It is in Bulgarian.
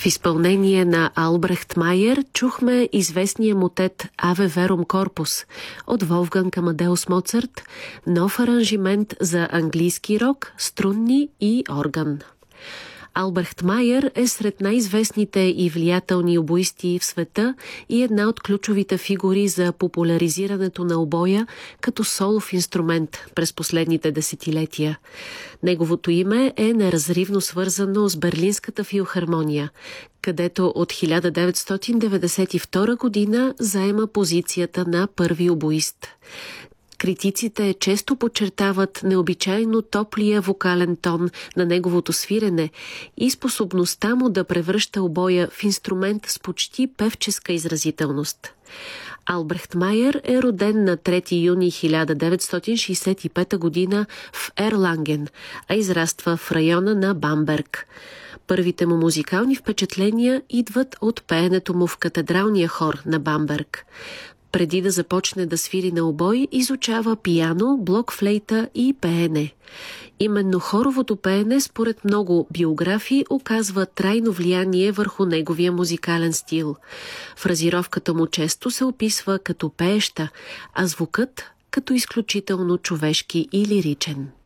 В изпълнение на Албрехт Майер чухме известния мотет Аве Верум Корпус от Волфганг Амадеус Моцарт, нов аранжимент за английски рок, струнни и орган. Албрехт Майер е сред най-известните и влиятелни обоисти в света и една от ключовите фигури за популяризирането на обоя като солов инструмент през последните десетилетия. Неговото име е неразривно свързано с Берлинската филхармония, където от 1992 година заема позицията на първи обоист. Критиците често подчертават необичайно топлия вокален тон на неговото свирене и способността му да превръща обоя в инструмент с почти певческа изразителност. Албрехт Майер е роден на 3 юни 1965 година в Ерланген, а израства в района на Бамберг. Първите му музикални впечатления идват от пеенето му в катедралния хор на Бамберг. Преди да започне да свири на обой, изучава пиано, блокфлейта и пеене. Именно хоровото пеене, според много биографии, оказва трайно влияние върху неговия музикален стил. Фразировката му често се описва като пееща, а звукът като изключително човешки и лиричен.